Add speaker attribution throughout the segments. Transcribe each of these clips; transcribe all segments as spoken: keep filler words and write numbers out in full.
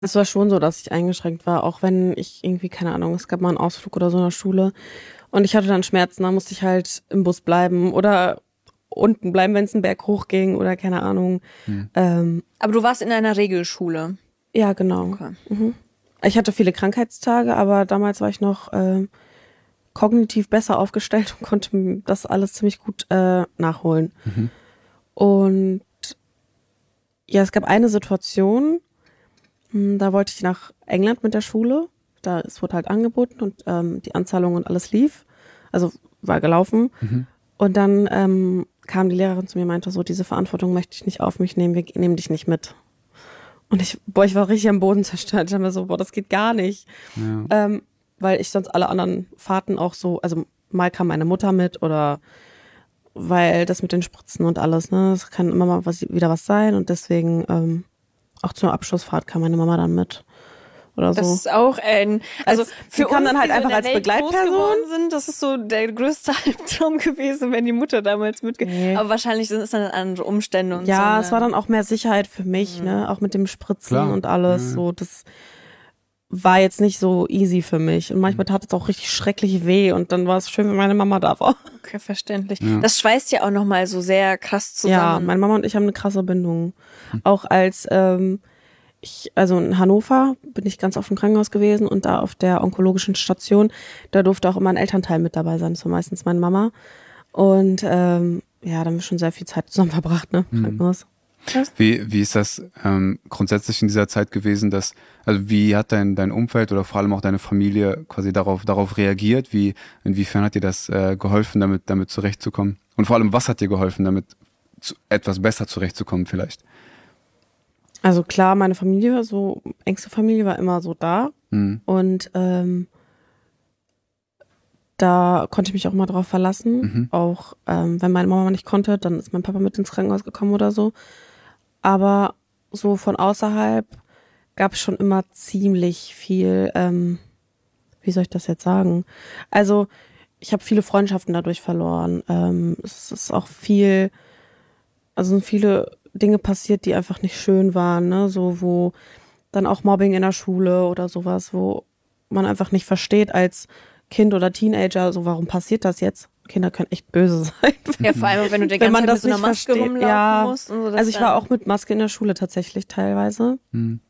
Speaker 1: Es war schon so, dass ich eingeschränkt war, auch wenn ich irgendwie, keine Ahnung, es gab mal einen Ausflug oder so in der Schule und ich hatte dann Schmerzen, da musste ich halt im Bus bleiben oder unten bleiben, wenn es einen Berg hochging oder keine Ahnung.
Speaker 2: Hm.
Speaker 1: Ähm,
Speaker 3: Aber du warst in einer Regelschule.
Speaker 1: ja, genau.
Speaker 3: Okay.
Speaker 1: Mhm. Ich hatte viele Krankheitstage, aber damals war ich noch äh, kognitiv besser aufgestellt und konnte das alles ziemlich gut äh, nachholen.
Speaker 2: Mhm.
Speaker 1: Und ja, es gab eine Situation, mh, da wollte ich nach England mit der Schule. Da es wurde halt angeboten und ähm, die Anzahlung und alles lief. Also war gelaufen.
Speaker 2: Mhm.
Speaker 1: Und dann ähm, kam die Lehrerin zu mir und meinte so, diese Verantwortung möchte ich nicht auf mich nehmen, wir nehmen dich nicht mit. Und ich, boah, ich war richtig am Boden zerstört. Ich habe mir so, boah, das geht gar nicht.
Speaker 2: Ja.
Speaker 1: Ähm, weil ich sonst alle anderen Fahrten auch so, also mal kam meine Mutter mit oder weil das mit den Spritzen und alles, ne, das kann immer mal was, wieder was sein und deswegen ähm, auch zur Abschlussfahrt kam meine Mama dann mit oder
Speaker 3: Das
Speaker 1: so.
Speaker 3: ist auch ein, also
Speaker 1: Als-
Speaker 3: für
Speaker 1: die kam
Speaker 3: uns,
Speaker 1: dann halt
Speaker 3: die so in
Speaker 1: einfach
Speaker 3: der
Speaker 1: als
Speaker 3: Welt groß
Speaker 1: Begleitperson.
Speaker 3: geworden sind, das ist so der größte Albtraum gewesen, wenn die Mutter damals mitge...
Speaker 1: Nee.
Speaker 3: Aber wahrscheinlich sind es dann andere Umstände und so.
Speaker 1: Ja,
Speaker 3: ne?
Speaker 1: es war dann auch mehr Sicherheit für mich, ne, auch mit dem Spritzen
Speaker 2: Klar.
Speaker 1: und alles,
Speaker 2: Ja.
Speaker 1: so, das war jetzt nicht so easy für mich und manchmal tat es auch richtig schrecklich weh und dann war es schön, wenn meine Mama da war.
Speaker 3: Okay, verständlich.
Speaker 2: Ja.
Speaker 3: Das schweißt ja auch nochmal so sehr krass
Speaker 1: Ja,
Speaker 3: zusammen.
Speaker 1: meine Mama und ich haben eine krasse Bindung. Auch als ähm, ich, also in Hannover bin ich ganz oft im Krankenhaus gewesen und da auf der onkologischen Station, da durfte auch immer ein Elternteil mit dabei sein, das war meistens meine Mama. Und ähm, ja, da haben wir schon sehr viel Zeit zusammen verbracht, ne, im Krankenhaus.
Speaker 2: Wie, wie ist das ähm, grundsätzlich in dieser Zeit gewesen, dass, also wie hat dein, dein Umfeld oder vor allem auch deine Familie quasi darauf, darauf reagiert? Wie, inwiefern hat dir das äh, geholfen, damit, damit zurechtzukommen? Und vor allem, was hat dir geholfen, damit zu, etwas besser zurechtzukommen vielleicht?
Speaker 1: Also klar, meine Familie, so engste Familie war immer so da
Speaker 2: Mhm.
Speaker 1: und ähm, da konnte ich mich auch mal drauf verlassen.
Speaker 2: Mhm.
Speaker 1: Auch ähm, wenn meine Mama nicht konnte, dann ist mein Papa mit ins Krankenhaus gekommen oder so. Aber so von außerhalb gab es schon immer ziemlich viel, ähm, wie soll ich das jetzt sagen? Also ich habe viele Freundschaften dadurch verloren. Ähm, es ist auch viel, also sind viele Dinge passiert, die einfach nicht schön waren, ne? So, wo dann auch Mobbing in der Schule oder sowas, wo man einfach nicht versteht als Kind oder Teenager, so warum passiert das jetzt? Kinder können echt böse sein.
Speaker 3: Ja, vor allem, wenn du die
Speaker 1: Wenn
Speaker 3: ganze
Speaker 1: man
Speaker 3: Zeit mit
Speaker 1: das
Speaker 3: so einer
Speaker 1: nicht
Speaker 3: Maske
Speaker 1: versteht.
Speaker 3: rumlaufen
Speaker 1: Ja,
Speaker 3: musst. Und so, das
Speaker 1: also ich
Speaker 3: dann-
Speaker 1: war auch mit Maske in der Schule tatsächlich teilweise.
Speaker 2: Mhm.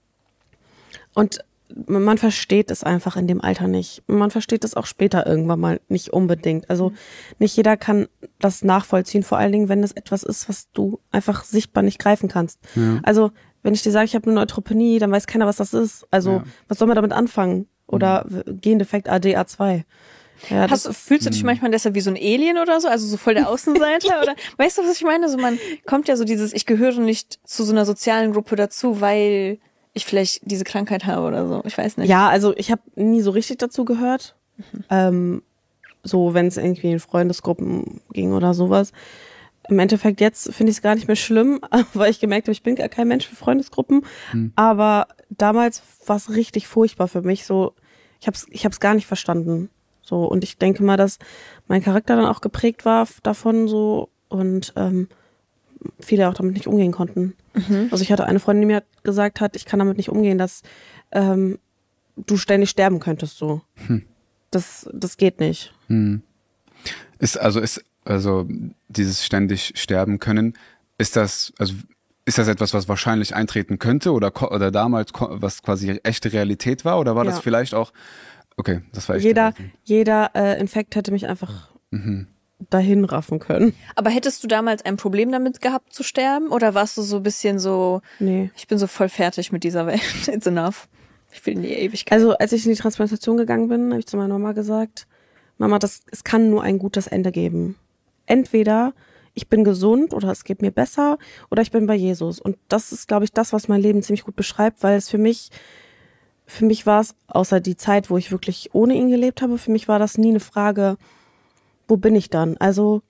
Speaker 1: Und man versteht es einfach in dem Alter nicht. Man versteht es auch später irgendwann mal nicht unbedingt. Also nicht jeder kann das nachvollziehen, vor allen Dingen, wenn es etwas ist, was du einfach sichtbar nicht greifen kannst.
Speaker 2: Ja.
Speaker 1: Also wenn ich dir sage, ich habe eine Neutropenie, dann weiß keiner, was das ist. Also
Speaker 2: Ja.
Speaker 1: was soll man damit anfangen? Oder Gendefekt A D A zwei. Ja,
Speaker 3: Hast,
Speaker 1: das,
Speaker 3: du- fühlst du dich manchmal deshalb wie so ein Alien oder so? Also so voll der Außenseiter? Oder weißt du, was ich meine? So man kommt ja so dieses, ich gehöre nicht zu so einer sozialen Gruppe dazu, weil ich vielleicht diese Krankheit habe oder so. Ich weiß nicht.
Speaker 1: ja, also ich habe nie so richtig dazu gehört. Ähm, so, wenn es irgendwie in Freundesgruppen ging oder sowas. Im Endeffekt jetzt finde ich es gar nicht mehr schlimm, weil ich gemerkt habe, ich bin gar kein Mensch für Freundesgruppen. Aber damals war es richtig furchtbar für mich. So, ich habe es ich hab's gar nicht verstanden. So, und ich denke mal, dass mein Charakter dann auch geprägt war davon so und ähm, viele auch damit nicht umgehen konnten. Also ich hatte eine Freundin, die mir gesagt hat, ich kann damit nicht umgehen, dass ähm, du ständig sterben könntest so. Das, das geht nicht.
Speaker 2: Mhm. Ist also ist also dieses ständig sterben können, ist das also ist das etwas, was wahrscheinlich eintreten könnte oder ko- oder damals ko- was quasi echte Realität war oder war das
Speaker 1: Ja.
Speaker 2: vielleicht auch okay, das war echt
Speaker 1: Jeder, jeder äh, Infekt hätte mich einfach dahin raffen können.
Speaker 3: Aber hättest du damals ein Problem damit gehabt zu sterben? Oder warst du so ein bisschen so,
Speaker 1: Nee.
Speaker 3: ich bin so voll fertig mit dieser Welt. It's enough. Ich will in die Ewigkeit.
Speaker 1: Also als ich in die Transplantation gegangen bin, habe ich zu meiner Mama gesagt, Mama, das, es kann nur ein gutes Ende geben. Entweder ich bin gesund oder es geht mir besser oder ich bin bei Jesus. Und das ist, glaube ich, das, was mein Leben ziemlich gut beschreibt, weil es für mich, für mich war es, außer die Zeit, wo ich wirklich ohne ihn gelebt habe, für mich war das nie eine Frage, wo bin ich dann? Also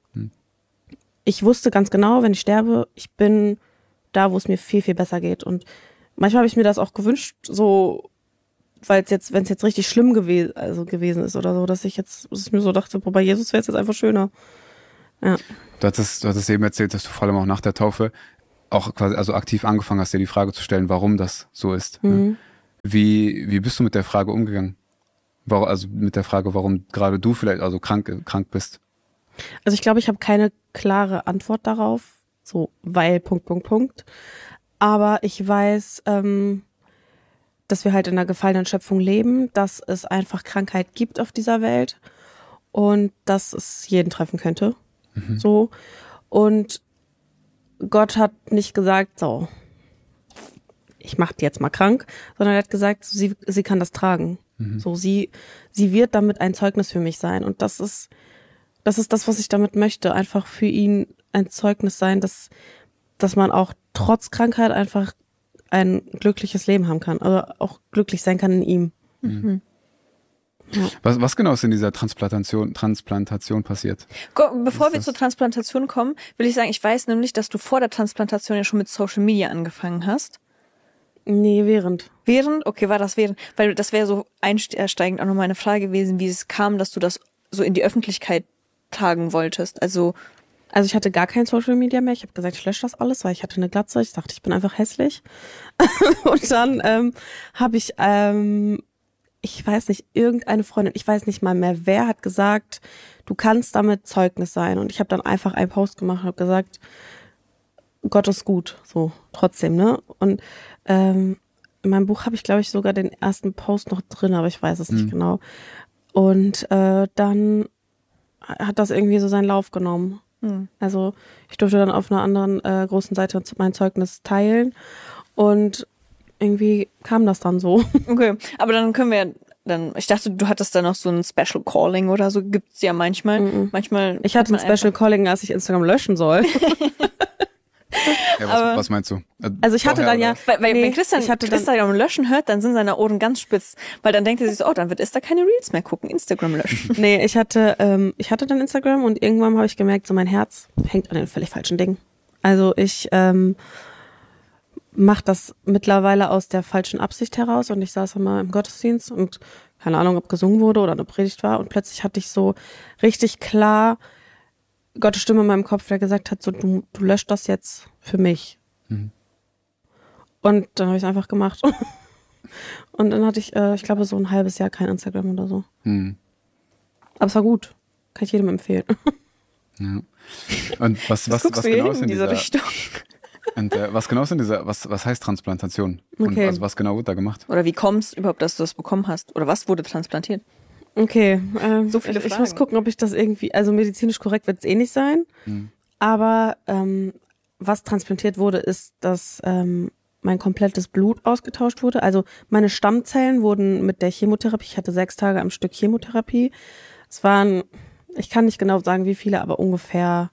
Speaker 1: ich wusste ganz genau, wenn ich sterbe, ich bin da, wo es mir viel, viel besser geht. Und manchmal habe ich mir das auch gewünscht, so, weil es jetzt, wenn es jetzt richtig schlimm gewesen, also gewesen ist oder so, dass ich jetzt, dass ich mir so dachte, boah, bei Jesus wäre es jetzt einfach schöner. Ja.
Speaker 2: Du hattest, du hattest eben erzählt, dass du vor allem auch nach der Taufe auch quasi also aktiv angefangen hast, dir die Frage zu stellen, warum das so ist. Ne? Wie, wie bist du mit der Frage umgegangen? Warum, also mit der Frage, warum gerade du vielleicht also krank, krank bist?
Speaker 1: Also ich glaube, ich habe keine klare Antwort darauf, so weil Punkt, Punkt, Punkt. Aber ich weiß, ähm, dass wir halt in einer gefallenen Schöpfung leben, dass es einfach Krankheit gibt auf dieser Welt und dass es jeden treffen könnte. Mhm. So. Und Gott hat nicht gesagt, so, ich mach die jetzt mal krank, sondern er hat gesagt, sie, sie kann das tragen. Mhm. So, sie, sie wird damit ein Zeugnis für mich sein. Und das ist, das ist das, was ich damit möchte. Einfach für ihn ein Zeugnis sein, dass, dass man auch trotz Krankheit einfach ein glückliches Leben haben kann. Also auch glücklich sein kann in ihm.
Speaker 3: Mhm.
Speaker 2: Ja. Was, was genau ist in dieser Transplantation, Transplantation passiert?
Speaker 3: Bevor wir zur Transplantation kommen, will ich sagen, ich weiß nämlich, dass du vor der Transplantation ja schon mit Social Media angefangen hast.
Speaker 1: Nee, während.
Speaker 3: Während? Okay, war das während? Weil das wäre so einsteigend auch nochmal eine Frage gewesen, wie es kam, dass du das so in die Öffentlichkeit tragen wolltest. Also
Speaker 1: Also ich hatte gar kein Social Media mehr. Ich habe gesagt, ich lösche das alles, weil ich hatte eine Glatze. Ich dachte, ich bin einfach hässlich. Und dann ähm, habe ich, ähm, ich weiß nicht, irgendeine Freundin, ich weiß nicht mal mehr, wer hat gesagt, du kannst damit Zeugnis sein. Und ich habe dann einfach einen Post gemacht und habe gesagt, Gott ist gut, so trotzdem, ne? Und ähm, in meinem Buch habe ich, glaube ich, sogar den ersten Post noch drin, aber ich weiß es nicht mhm. genau. Und äh, dann hat das irgendwie so seinen Lauf genommen. Mhm. Also ich durfte dann auf einer anderen äh, großen Seite mein Zeugnis teilen und irgendwie kam das dann so.
Speaker 3: Okay, aber dann können wir dann, ich dachte, du hattest dann noch so ein Special Calling oder so, gibt's ja manchmal. Mhm. Manchmal.
Speaker 1: Ich hatte ein Special Calling, als ich Instagram löschen soll.
Speaker 2: Ja, was, aber, was meinst du?
Speaker 1: Also ich hatte dann ja,
Speaker 3: weil, weil nee, wenn Christian, ich hatte Instagram dann, löschen hört, dann sind seine Ohren ganz spitz, weil dann denkt er sich so, oh, dann wird Insta keine Reels mehr gucken, Instagram löschen.
Speaker 1: Nee, ich hatte, ähm, ich hatte dann Instagram und irgendwann habe ich gemerkt, so mein Herz hängt an den völlig falschen Dingen. Also ich ähm, mache das mittlerweile aus der falschen Absicht heraus und ich saß immer im Gottesdienst und keine Ahnung, ob gesungen wurde oder eine Predigt war und plötzlich hatte ich so richtig klar Gottes Stimme in meinem Kopf, der gesagt hat, so du, du löscht das jetzt für mich. Mhm. Und dann habe ich es einfach gemacht. Und dann hatte ich, äh, ich glaube, so ein halbes Jahr kein Instagram oder so. Mhm. Aber es war gut. Kann ich jedem empfehlen.
Speaker 2: Ja. Und was, was, was genau ist in dieser Richtung? Und äh, was genau ist in dieser, was, was heißt Transplantation? Und
Speaker 1: okay.
Speaker 2: also was genau wird da gemacht?
Speaker 3: Oder wie kommst überhaupt, dass du das bekommen hast? Oder was wurde transplantiert?
Speaker 1: Okay, ähm,
Speaker 3: so viele
Speaker 1: ich,
Speaker 3: Fragen.
Speaker 1: Ich muss gucken, ob ich das irgendwie, also medizinisch korrekt wird es eh nicht sein, hm. aber ähm, was transplantiert wurde, ist, dass ähm, mein komplettes Blut ausgetauscht wurde. Also meine Stammzellen wurden mit der Chemotherapie, ich hatte sechs Tage am Stück Chemotherapie. Es waren, ich kann nicht genau sagen, wie viele, aber ungefähr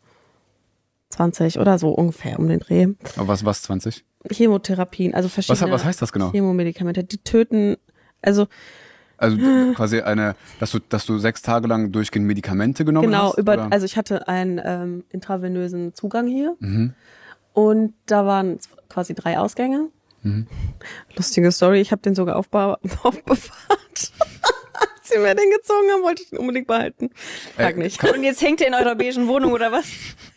Speaker 1: zwanzig oder so ungefähr um den Dreh.
Speaker 2: Aber was, was zwanzig?
Speaker 1: Chemotherapien, also verschiedene
Speaker 2: was, was heißt das genau?
Speaker 1: Chemomedikamente, die töten, also
Speaker 2: Also quasi eine, dass du, dass du sechs Tage lang durchgehend Medikamente genommen
Speaker 1: genau,
Speaker 2: hast?
Speaker 1: Genau,
Speaker 2: über,
Speaker 1: also ich hatte einen ähm, intravenösen Zugang hier
Speaker 2: mhm.
Speaker 1: und da waren quasi drei Ausgänge. Mhm. Lustige Story, ich habe den sogar aufbe- aufbewahrt. Als sie mir den gezogen haben, wollte ich den unbedingt behalten. Frag
Speaker 2: äh,
Speaker 1: nicht.
Speaker 3: Und jetzt hängt er in eurer beigen Wohnung oder was?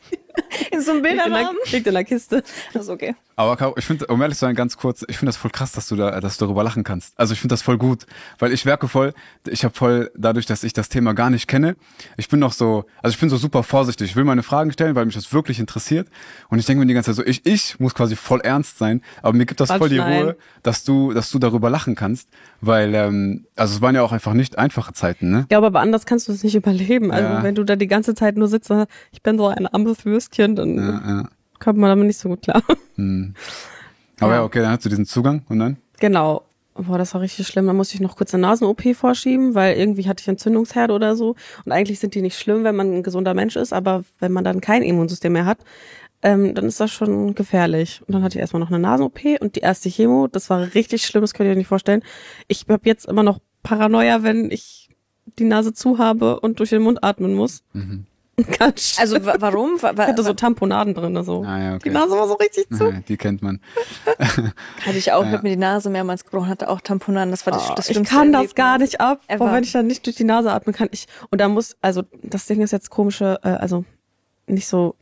Speaker 3: In so einem Bilderrahmen?
Speaker 1: Liegt in der Kiste.
Speaker 3: Das ist okay.
Speaker 2: Aber Caro, ich finde, um ehrlich zu sein, ganz kurz, ich finde das voll krass, dass du da, dass du darüber lachen kannst. Also ich finde das voll gut, weil ich werke voll, ich habe voll, dadurch, dass ich das Thema gar nicht kenne, ich bin noch so, also ich bin so super vorsichtig, ich will meine Fragen stellen, weil mich das wirklich interessiert und ich denke mir die ganze Zeit so, ich, ich muss quasi voll ernst sein, aber mir gibt das voll die Ruhe, dass du, dass du darüber lachen kannst, weil, ähm, also es waren ja auch einfach nicht einfache Zeiten, ne?
Speaker 1: Ja, aber anders kannst du es nicht überleben. Also
Speaker 2: ja.
Speaker 1: wenn du da die ganze Zeit nur sitzt, ich bin so ein armes Würstchen, dann
Speaker 2: ja, ja.
Speaker 1: kommt man damit nicht so gut klar.
Speaker 2: Hm. Aber ja. ja, okay, dann hast du diesen Zugang und dann?
Speaker 1: Genau. Boah, das war richtig schlimm. Da musste ich noch kurz eine Nasen-O P vorschieben, weil irgendwie hatte ich Entzündungsherde oder so. Und eigentlich sind die nicht schlimm, wenn man ein gesunder Mensch ist, aber wenn man dann kein Immunsystem mehr hat, ähm, dann ist das schon gefährlich. Und dann hatte ich erstmal noch eine Nasen-O P und die erste Chemo, das war richtig schlimm, das könnt ihr euch nicht vorstellen. Ich habe jetzt immer noch Paranoia, wenn ich die Nase zu habe und durch den Mund atmen muss. Mhm. Ganz
Speaker 3: also w- warum? W-
Speaker 1: ich hatte so Tamponaden drin, so.
Speaker 2: Ah, ja, okay.
Speaker 1: Die Nase war so richtig zu.
Speaker 2: Ja, die kennt man.
Speaker 3: Hatte ich auch, ja. Hab mir die Nase mehrmals gebrochen, hatte auch Tamponaden, das war das,
Speaker 1: oh,
Speaker 3: das
Speaker 1: Ich
Speaker 3: Schlimmste.
Speaker 1: kann das
Speaker 3: Erlebnis.
Speaker 1: gar nicht ab,
Speaker 3: Ever.
Speaker 1: wenn ich dann nicht durch die Nase atmen kann. Ich, und da muss, also das Ding ist jetzt komische, äh, also nicht so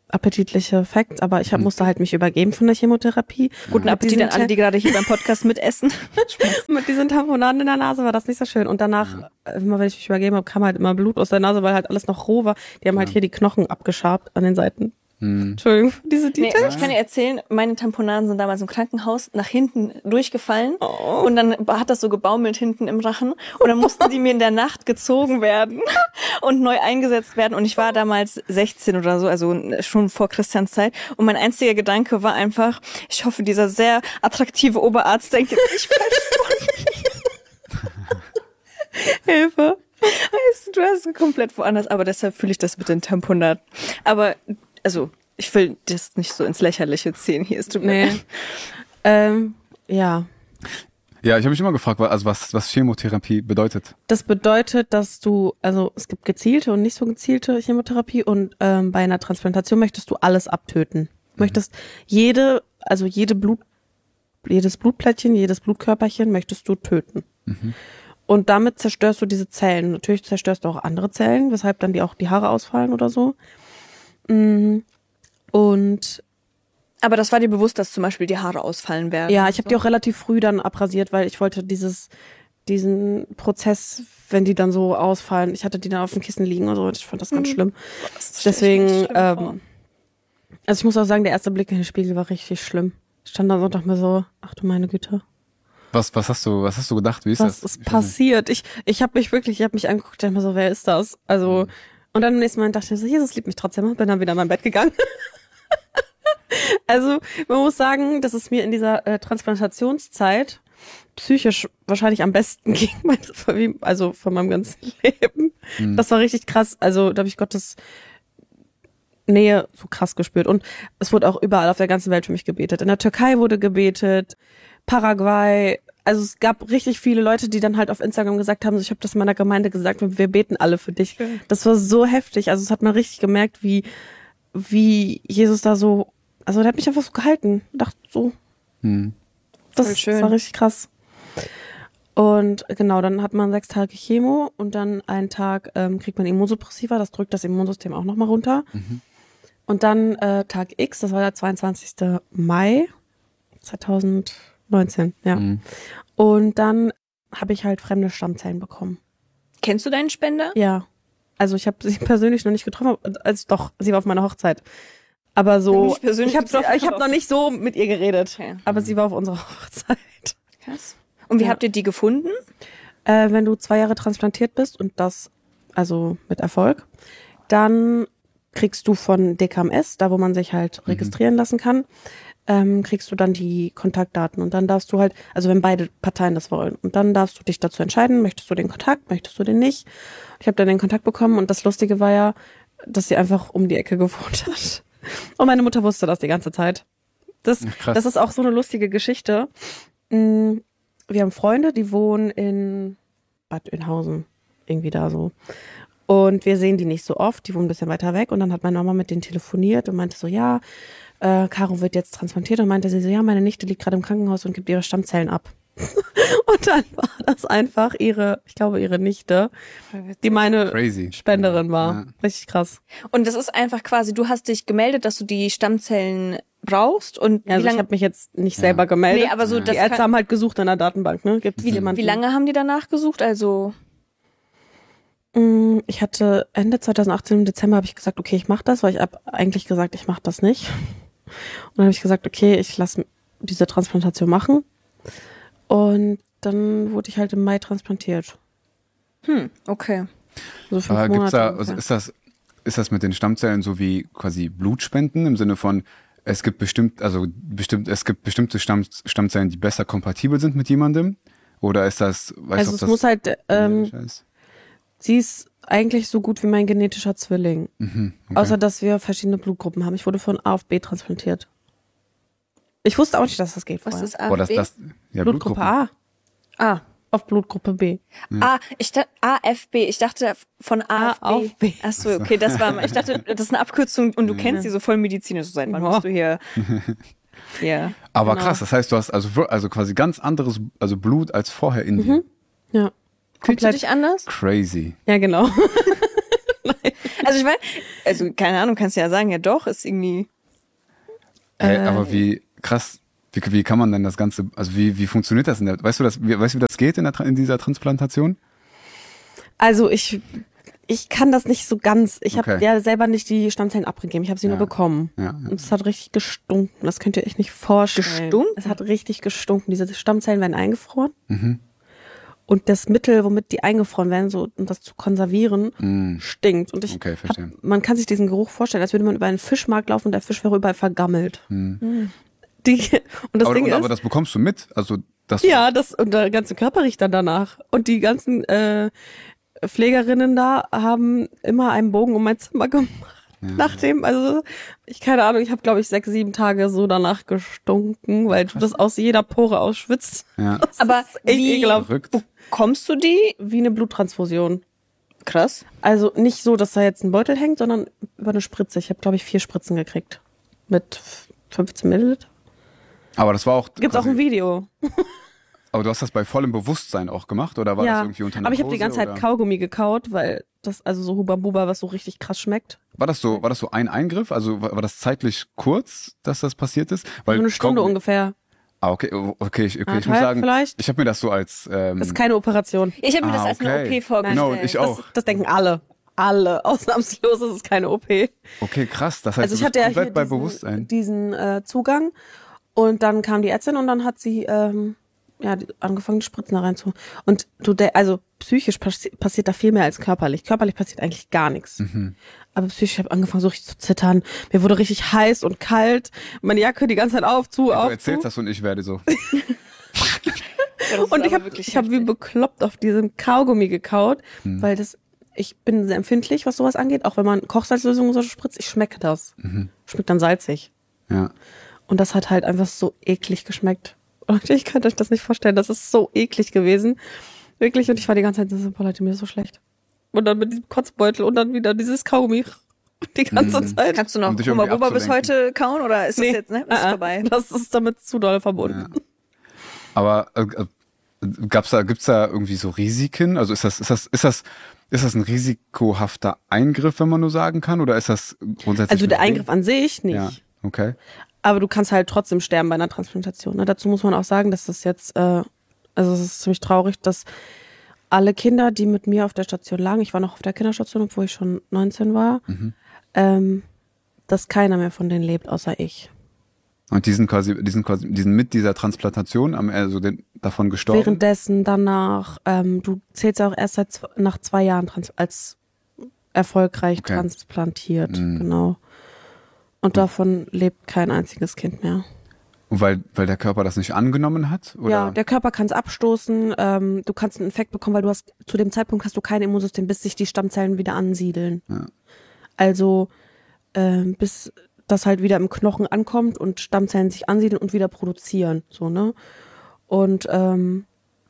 Speaker 1: appetitliche Facts, aber ich hab, musste halt mich übergeben von der Chemotherapie.
Speaker 3: Guten Appetit an alle, die gerade hier beim Podcast mitessen.
Speaker 1: Mit diesen Tamponaden in der Nase war das nicht so schön. Und danach, ja. immer wenn ich mich übergeben habe, kam halt immer Blut aus der Nase, weil halt alles noch roh war. Die haben ja. halt hier die Knochen abgeschabt an den Seiten. Hm. Entschuldigung für diese
Speaker 3: Nee,
Speaker 1: Details.
Speaker 3: ich kann dir erzählen, meine Tamponaden sind damals im Krankenhaus nach hinten durchgefallen oh. und dann hat das so gebaumelt hinten im Rachen und dann mussten die mir in der Nacht gezogen werden und neu eingesetzt werden und ich war damals sechzehn oder so, also schon vor Christians Zeit und mein einziger Gedanke war einfach, ich hoffe, dieser sehr attraktive Oberarzt denkt jetzt nicht falsch von mir. Hilfe. Weißt du, du hast komplett woanders, aber deshalb fühle ich das mit den Tamponaden. Aber also, ich will das nicht so ins Lächerliche ziehen. Hier ist du
Speaker 1: nee. ähm, ja.
Speaker 2: Ja, ich habe mich immer gefragt, also was, was Chemotherapie bedeutet.
Speaker 1: Das bedeutet, dass du, also es gibt gezielte und nicht so gezielte Chemotherapie und ähm, bei einer Transplantation möchtest du alles abtöten. Mhm. Möchtest jede, also jede Blut, jedes Blutplättchen, jedes Blutkörperchen möchtest du töten. Mhm. Und damit zerstörst du diese Zellen. Natürlich zerstörst du auch andere Zellen, weshalb dann die auch die Haare ausfallen oder so. Und
Speaker 3: aber das war dir bewusst, dass zum Beispiel die Haare ausfallen werden?
Speaker 1: Ja, ich habe so. die auch relativ früh dann abrasiert, weil ich wollte dieses diesen Prozess, wenn die dann so ausfallen, ich hatte die dann auf dem Kissen liegen und so, ich fand das ganz mhm. schlimm. Das Deswegen, schlimm ähm, also ich muss auch sagen, der erste Blick in den Spiegel war richtig schlimm. Ich stand da so und dachte mir so, ach du meine Güte.
Speaker 2: Was, was hast du, was hast du gedacht? Wie ist
Speaker 1: was
Speaker 2: das?
Speaker 1: Was ist passiert? Ich, ich habe mich wirklich, ich habe mich angeguckt, dachte mir so, wer ist das? Also mhm. Und dann am nächsten Mal dachte ich so, Jesus liebt mich trotzdem und bin dann wieder in mein Bett gegangen. Also man muss sagen, dass es mir in dieser äh, Transplantationszeit psychisch wahrscheinlich am besten ging, also von meinem ganzen Leben. Mhm. Das war richtig krass. Also da habe ich Gottes Nähe so krass gespürt. Und es wurde auch überall auf der ganzen Welt für mich gebetet. In der Türkei wurde gebetet, Paraguay. Also es gab richtig viele Leute, die dann halt auf Instagram gesagt haben, ich habe das in meiner Gemeinde gesagt, wir beten alle für dich. Schön. Das war so heftig. Also es hat man richtig gemerkt, wie wie Jesus da so, also der hat mich einfach so gehalten. Ich dachte so, hm. das, das war richtig krass. Und genau, dann hat man sechs Tage Chemo und dann einen Tag ähm, kriegt man Immunsuppressiva, das drückt das Immunsystem auch nochmal runter. Mhm. Und dann äh, Tag X, das war der zweiundzwanzigster Mai zweitausendneunzehn, ja. Mhm. Und dann habe ich halt fremde Stammzellen bekommen.
Speaker 3: Kennst du deinen Spender?
Speaker 1: Ja. Also ich habe sie persönlich noch nicht getroffen, also doch, sie war auf meiner Hochzeit. Aber so, ich, ich habe ich hab noch nicht so mit ihr geredet, okay. Aber sie war auf unserer Hochzeit.
Speaker 3: Krass. Und wie ja. habt ihr die gefunden?
Speaker 1: Äh, wenn du zwei Jahre transplantiert bist und das, also mit Erfolg, dann kriegst du von D K M S, da wo man sich halt mhm. registrieren lassen kann, ähm, kriegst du dann die Kontaktdaten und dann darfst du halt, also wenn beide Parteien das wollen, und dann darfst du dich dazu entscheiden, möchtest du den Kontakt, möchtest du den nicht. Ich habe dann den Kontakt bekommen und das Lustige war ja, dass sie einfach um die Ecke gewohnt hat. Und meine Mutter wusste das die ganze Zeit. Das, Ach, das ist auch so eine lustige Geschichte. Wir haben Freunde, die wohnen in Bad Oeynhausen, irgendwie da so. Und wir sehen die nicht so oft, die wohnen ein bisschen weiter weg. Und dann hat meine Mama mit denen telefoniert und meinte so, ja, äh, Caro wird jetzt transplantiert. Und meinte sie so, ja, meine Nichte liegt gerade im Krankenhaus und gibt ihre Stammzellen ab. Und dann war das einfach ihre, ich glaube ihre Nichte, die meine Crazy. Spenderin war. Ja. Richtig krass.
Speaker 3: Und das ist einfach quasi, du hast dich gemeldet, dass du die Stammzellen brauchst und
Speaker 1: ja, also ich habe mich jetzt nicht selber ja. gemeldet.
Speaker 3: Nee, aber so
Speaker 1: ja. Die Ärzte haben halt gesucht in der Datenbank, ne? Gibt's
Speaker 3: wie,
Speaker 1: jemanden?
Speaker 3: Wie lange haben die danach gesucht? Also
Speaker 1: ich hatte Ende zweitausendachtzehn im Dezember habe ich gesagt, okay, ich mache das, weil ich habe eigentlich gesagt, ich mache das nicht. Und dann habe ich gesagt, okay, ich lasse diese Transplantation machen. Und dann wurde ich halt im Mai transplantiert.
Speaker 3: Hm, okay.
Speaker 2: So fünf Aber gibt's da, also ist das, ist das mit den Stammzellen so wie quasi Blutspenden im Sinne von, es gibt bestimmt, also bestimmt, es gibt bestimmte Stamm, Stammzellen, die besser kompatibel sind mit jemandem? Oder ist das, weißt
Speaker 1: also
Speaker 2: du,
Speaker 1: es das muss halt, ähm, sie ist eigentlich so gut wie mein genetischer Zwilling. Mhm, okay. Außer, dass wir verschiedene Blutgruppen haben. Ich wurde von A auf B transplantiert. Ich wusste auch nicht, dass das geht.
Speaker 3: Was
Speaker 1: vorher.
Speaker 3: ist A
Speaker 2: auf
Speaker 3: B?
Speaker 2: Oh, das, das, ja,
Speaker 1: Blutgruppe A. A. Auf Blutgruppe B.
Speaker 3: Ja. Ah, ich dachte, A F B. Ich dachte von A, A auf B. Ach so, okay, das war, ich dachte, das ist eine Abkürzung und du ja. kennst die so voll medizinisch. Seit wann bist du hier?
Speaker 2: Ja. Aber genau. Krass, das heißt, du hast also, also quasi ganz anderes, also Blut als vorher in dir.
Speaker 1: Mhm. Ja.
Speaker 3: Fühlst du dich anders?
Speaker 2: Crazy.
Speaker 1: Ja, genau.
Speaker 3: Also ich meine, also keine Ahnung, kannst du ja sagen, ja doch, ist irgendwie...
Speaker 2: Hey,
Speaker 1: Äh,
Speaker 2: aber wie krass, wie, wie kann man denn das Ganze, also wie, wie funktioniert das in der, weißt du das, wie, weißt du, wie das geht in, der, Tra- in dieser Transplantation?
Speaker 1: Also ich, ich kann das nicht so ganz. Ich habe
Speaker 2: Okay.
Speaker 1: ja selber nicht die Stammzellen abgegeben. Ich habe sie
Speaker 2: Ja.
Speaker 1: nur bekommen.
Speaker 2: Ja, ja.
Speaker 1: Und es hat richtig gestunken. Das könnt ihr euch nicht vorstellen.
Speaker 3: Gestunken?
Speaker 1: Es hat richtig gestunken. Diese Stammzellen werden eingefroren.
Speaker 2: Mhm.
Speaker 1: Und das Mittel, womit die eingefroren werden, so um das zu konservieren,
Speaker 2: Mm.
Speaker 1: stinkt. Und ich
Speaker 2: Okay,
Speaker 1: hab,
Speaker 2: verstehe.
Speaker 1: man kann sich diesen Geruch vorstellen, als würde man über einen Fischmarkt laufen und der Fisch wäre überall vergammelt.
Speaker 2: Mhm.
Speaker 1: Die, und das
Speaker 2: aber,
Speaker 1: Ding
Speaker 2: und,
Speaker 1: ist,
Speaker 2: aber das bekommst du mit, also das.
Speaker 1: ja, das und der ganze Körper riecht dann danach. Und die ganzen äh, Pflegerinnen da haben immer einen Bogen um mein Zimmer gemacht.
Speaker 2: Ja.
Speaker 1: Nachdem, also ich keine Ahnung, ich habe glaube ich sechs, sieben Tage so danach gestunken, weil du das aus jeder Pore ausschwitzt.
Speaker 2: Ja.
Speaker 1: Das
Speaker 3: Aber
Speaker 1: ist echt
Speaker 3: wie-
Speaker 1: ekelhaft.
Speaker 2: Verrückt.
Speaker 3: Kommst du die?
Speaker 1: Wie eine Bluttransfusion.
Speaker 3: Krass.
Speaker 1: Also nicht so, dass da jetzt ein Beutel hängt, sondern über eine Spritze. Ich habe glaube ich vier Spritzen gekriegt. Mit fünfzehn Milliliter.
Speaker 2: Aber das war auch.
Speaker 1: Gibt's auch
Speaker 2: quasi-
Speaker 1: ein Video.
Speaker 2: Aber du hast das bei vollem Bewusstsein auch gemacht oder war das irgendwie unter
Speaker 1: aber ich habe die ganze
Speaker 2: Narkose,
Speaker 1: Zeit
Speaker 2: oder?
Speaker 1: Kaugummi gekaut, weil das also so Huba Buba, was so richtig krass schmeckt.
Speaker 2: War das so, war das so ein Eingriff? Also war, war das zeitlich kurz, dass das passiert ist?
Speaker 1: So eine Stunde
Speaker 2: Kaugummi-
Speaker 1: ungefähr.
Speaker 2: Ah, okay, oh, okay, ich, okay, ich muss
Speaker 1: Anderthalb
Speaker 2: sagen,
Speaker 1: vielleicht?
Speaker 2: ich habe mir das so als ähm,
Speaker 1: Das ist keine Operation.
Speaker 3: Ich habe mir
Speaker 2: Ah,
Speaker 3: das als eine
Speaker 2: okay.
Speaker 3: O P vorgestellt.
Speaker 2: Genau, ich auch.
Speaker 1: Das, das denken alle. Alle. Ausnahmslos ist es keine O P.
Speaker 2: okay, krass, das heißt,
Speaker 1: Also ich
Speaker 2: du
Speaker 1: hatte
Speaker 2: bist
Speaker 1: ja
Speaker 2: komplett
Speaker 1: hier
Speaker 2: bei
Speaker 1: diesen,
Speaker 2: Bewusstsein.
Speaker 1: diesen äh, Zugang und dann kam die Ärztin und dann hat sie ähm, ja die, angefangen, die Spritzen da reinzu. Und du, de also psychisch passi passiert da viel mehr als körperlich. Körperlich passiert eigentlich gar nichts.
Speaker 2: Mhm.
Speaker 1: Aber psychisch habe ich angefangen, so richtig zu zittern. Mir wurde richtig heiß und kalt. Meine Jacke die ganze Zeit auf, zu,
Speaker 2: Du
Speaker 1: auf,
Speaker 2: erzählst
Speaker 1: zu.
Speaker 2: das und ich werde so.
Speaker 3: Ja, das ist
Speaker 1: Und ich
Speaker 3: aber
Speaker 1: habe
Speaker 3: wirklich
Speaker 1: ich hab wie
Speaker 3: heftig.
Speaker 1: bekloppt auf diesem Kaugummi gekaut,
Speaker 2: Hm.
Speaker 1: weil das ich bin sehr empfindlich, was sowas angeht. Auch wenn man Kochsalzlösung so spritzt, ich schmecke das.
Speaker 2: Mhm.
Speaker 1: Schmeckt dann salzig.
Speaker 2: Ja.
Speaker 1: Und das hat halt einfach so eklig geschmeckt. Und ich könnte euch das nicht vorstellen. Das ist so eklig gewesen. Wirklich. Und ich war die ganze Zeit so, boah, Leute, mir ist so schlecht. Und dann mit diesem Kotzbeutel und dann wieder dieses Kaugummi. Die ganze
Speaker 2: Mhm.
Speaker 1: Zeit.
Speaker 3: Kannst du noch
Speaker 2: Um dich
Speaker 3: Hummer
Speaker 2: irgendwie
Speaker 3: Bubba bis
Speaker 2: abzulenken.
Speaker 3: heute kauen oder ist das
Speaker 1: Nee.
Speaker 3: jetzt, ne? Ist
Speaker 1: Ah, ah.
Speaker 3: vorbei.
Speaker 1: Das ist damit zu doll verbunden.
Speaker 2: Ja. Aber äh, äh, gab's da, gibt's da irgendwie so Risiken? Also ist das, ist das, ist das, ist das ein risikohafter Eingriff, wenn man nur sagen kann, oder ist das grundsätzlich?
Speaker 1: Also der
Speaker 2: okay?
Speaker 1: Eingriff an sich nicht.
Speaker 2: Ja, okay.
Speaker 1: Aber du kannst halt trotzdem sterben bei einer Transplantation. Ne? Dazu muss man auch sagen, dass das jetzt, äh, also es ist ziemlich traurig, dass alle Kinder, die mit mir auf der Station lagen, ich war noch auf der Kinderstation, obwohl ich schon neunzehn war,
Speaker 2: Mhm.
Speaker 1: ähm, dass keiner mehr von denen lebt, außer ich.
Speaker 2: Und die sind quasi, die sind quasi, die sind mit dieser Transplantation am, also den, davon gestorben.
Speaker 1: Währenddessen danach, ähm, du zählst ja auch erst seit zw- nach zwei Jahren trans als erfolgreich
Speaker 2: Okay.
Speaker 1: transplantiert,
Speaker 2: Mhm.
Speaker 1: genau. Und davon lebt kein einziges Kind mehr.
Speaker 2: Und weil, weil der Körper das nicht angenommen hat? Oder?
Speaker 1: Ja, der Körper kann es abstoßen, ähm, du kannst einen Infekt bekommen, weil du hast, zu dem Zeitpunkt hast du kein Immunsystem, bis sich die Stammzellen wieder ansiedeln.
Speaker 2: Ja.
Speaker 1: Also, ähm, bis das halt wieder im Knochen ankommt und Stammzellen sich ansiedeln und wieder produzieren, so, ne? Und, ähm,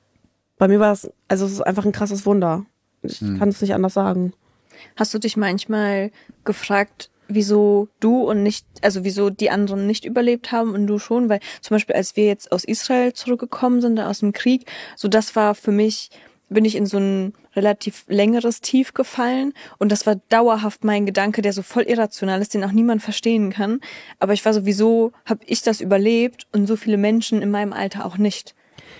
Speaker 1: bei mir war es, also es ist einfach ein krasses Wunder. Ich
Speaker 2: Hm.
Speaker 1: kann es nicht anders sagen.
Speaker 3: Hast du dich manchmal gefragt, wieso du und nicht, also wieso die anderen nicht überlebt haben und du schon? Weil zum Beispiel, als wir jetzt aus Israel zurückgekommen sind, aus dem Krieg, so das war für mich, bin ich in so ein relativ längeres Tief gefallen und das war dauerhaft mein Gedanke, der so voll irrational ist, den auch niemand verstehen kann. Aber ich war so, wieso habe ich das überlebt und so viele Menschen in meinem Alter auch nicht?